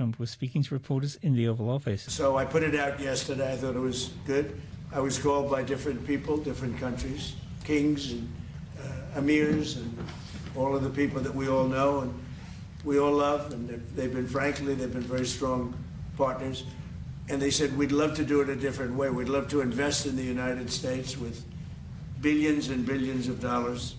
Trump was speaking to reporters in the Oval Office. So I put it out yesterday. I thought it was good. I was called by different people, different countries, kings and emirs and all of the people that we all know and we all love. And they've been very strong partners. And they said, we'd love to do it a different way. We'd love to invest in the United States with billions and billions of dollars.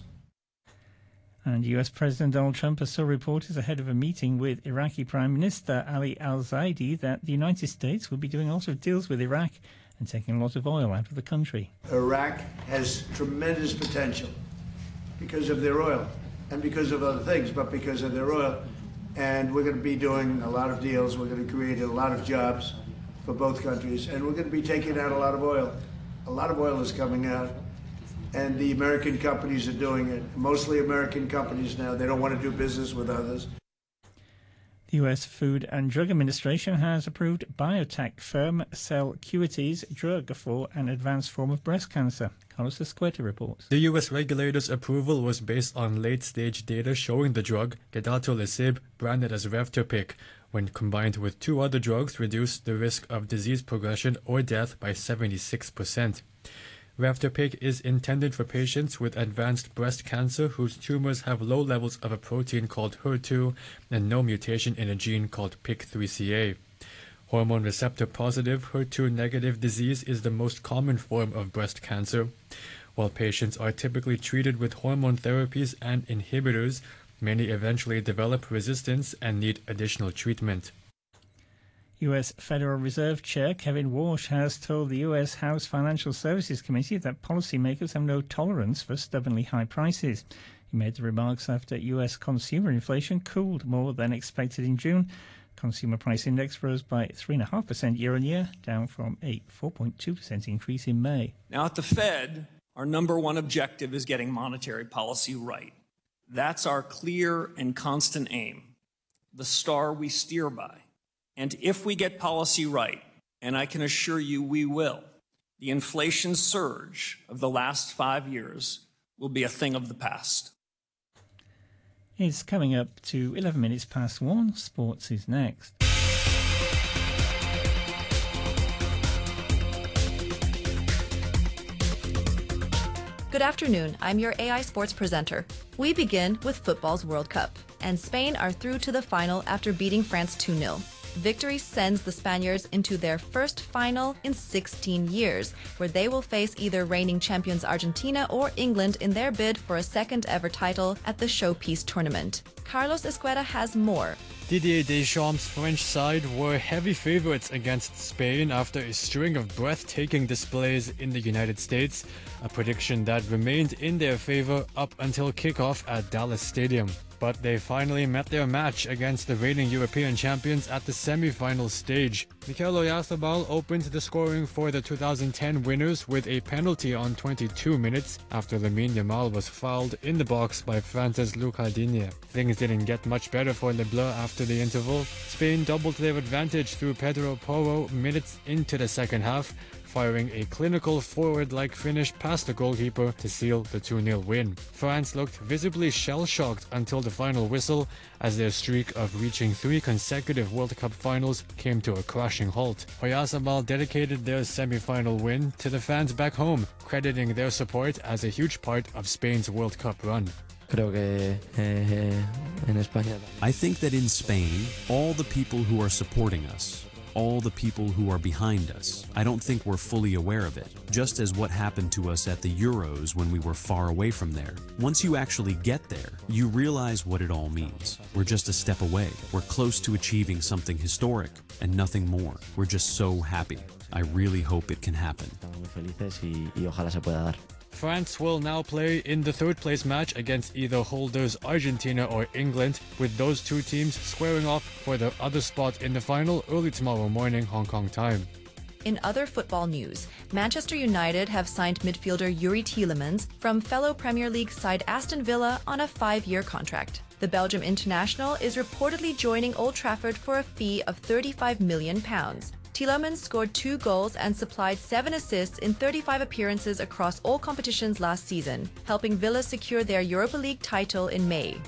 And US President Donald Trump has told reporters ahead of a meeting with Iraqi Prime Minister Ali al-Zaidi that the United States will be doing a lot of deals with Iraq and taking a lot of oil out of the country. Iraq has tremendous potential because of their oil and because of other things, but because of their oil. And we're going to be doing a lot of deals. We're going to create a lot of jobs for both countries, and we're going to be taking out a lot of oil. A lot of oil is coming out, and the American companies are doing it. Mostly American companies now. They don't want to do business with others. The US Food and Drug Administration has approved biotech firm Celcuity's drug for an advanced form of breast cancer. Carlos Escueta reports. The US regulator's approval was based on late-stage data showing the drug, gedatolisib, branded as Revtopic, when combined with two other drugs, reduced the risk of disease progression or death by 76%. Revtopic is intended for patients with advanced breast cancer whose tumors have low levels of a protein called HER2 and no mutation in a gene called PIK3CA. Hormone receptor positive HER2 negative disease is the most common form of breast cancer. While patients are typically treated with hormone therapies and inhibitors, many eventually develop resistance and need additional treatment. U.S. Federal Reserve Chair Kevin Warsh has told the U.S. House Financial Services Committee that policymakers have no tolerance for stubbornly high prices. He made the remarks after U.S. consumer inflation cooled more than expected in June. Consumer Price Index rose by 3.5% year-on-year, down from a 4.2% increase in May. Now, at the Fed, our number one objective is getting monetary policy right. That's our clear and constant aim, the star we steer by. And if we get policy right, and I can assure you we will, the inflation surge of the last 5 years will be a thing of the past. It's coming up to 11 minutes past 1. Sports is next. Good afternoon, I'm your AI Sports presenter. We begin with football's World Cup, and Spain are through to the final after beating France 2-0. Victory sends the Spaniards into their first final in 16 years, where they will face either reigning champions Argentina or England in their bid for a second ever title at the Showpiece tournament. Carlos Escueta has more. Didier Deschamps' French side were heavy favorites against Spain after a string of breathtaking displays in the United States, a prediction that remained in their favor up until kickoff at Dallas Stadium. But they finally met their match against the reigning European champions at the semi-final stage. Mikel Oyarzabal opened the scoring for the 2010 winners with a penalty on 22 minutes after Lamine Yamal was fouled in the box by France's Lucas Digne. Things didn't get much better for Les Bleus after the interval. Spain doubled their advantage through Pedro Porro minutes into the second half, firing a clinical forward-like finish past the goalkeeper to seal the 2-0 win. France looked visibly shell-shocked until the final whistle, as their streak of reaching 3 consecutive World Cup finals came to a crashing halt. Oyarzabal dedicated their semi-final win to the fans back home, crediting their support as a huge part of Spain's World Cup run. I think that in Spain, all the people who are supporting us, all the people who are behind us, I don't think we're fully aware of it, just as what happened to us at the Euros when we were far away from there. Once you actually get there, you realize what it all means. We're just a step away. We're close to achieving something historic and nothing more. We're just so happy. I really hope it can happen. France will now play in the third-place match against either holders Argentina or England, with those two teams squaring off for the other spot in the final early tomorrow morning Hong Kong time. In other football news, Manchester United have signed midfielder Yuri Tielemans from fellow Premier League side Aston Villa on a 5-year contract. The Belgium international is reportedly joining Old Trafford for a fee of £35 million. Tielemans scored 2 goals and supplied 7 assists in 35 appearances across all competitions last season, helping Villa secure their Europa League title in May.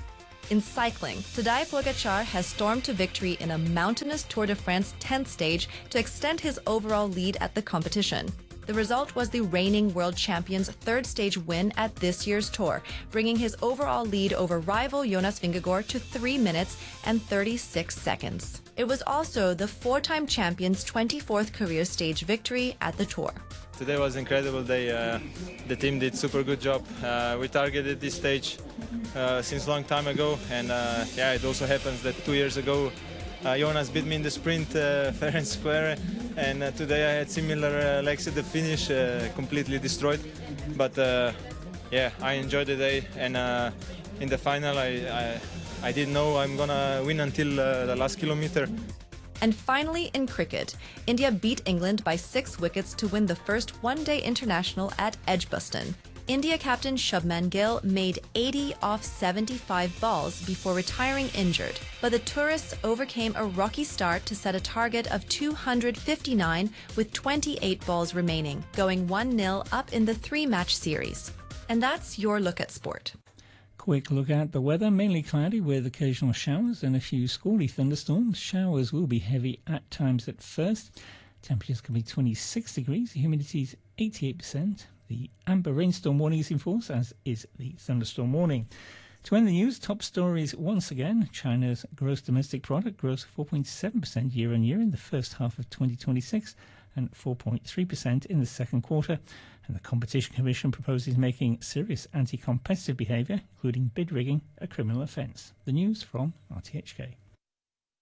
In cycling, Tadej Pogačar has stormed to victory in a mountainous Tour de France 10th stage to extend his overall lead at the competition. The result was the reigning world champion's third stage win at this year's Tour, bringing his overall lead over rival Jonas Vingegaard to 3 minutes and 36 seconds. It was also the four-time champion's 24th career stage victory at the Tour. Today was an incredible day. The team did super good job. We targeted this stage since a long time ago, and it also happens that 2 years ago Jonas beat me in the sprint fair and square, and today I had similar legs at the finish, completely destroyed. But I enjoyed the day, and in the final I didn't know I'm gonna win until the last kilometer. And finally, in cricket, India beat England by 6 wickets to win the first one-day international at Edgbaston. India captain Shubman Gill made 80 off 75 balls before retiring injured, but the tourists overcame a rocky start to set a target of 259 with 28 balls remaining, going 1-0 up in the 3-match series. And that's your look at sport. Quick look at the weather, mainly cloudy with occasional showers and a few squally thunderstorms. Showers will be heavy at times at first. Temperatures can be 26 degrees, the humidity is 88%. The amber rainstorm warning is in force, as is the thunderstorm warning. To end the news, top stories once again. China's gross domestic product grows 4.7% year-on-year in the first half of 2026 and 4.3% in the second quarter. And the Competition Commission proposes making serious anti-competitive behaviour, including bid rigging, a criminal offence. The news from RTHK.